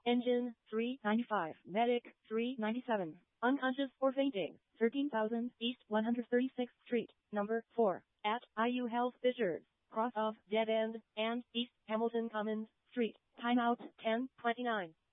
Engine, 395. Medic, 397. Unconscious or fainting, 13,000 East 136th Street, number 4, at IU Health Fishers, cross of Dead End, and East Hamilton Commons Street. Timeout, 10:29.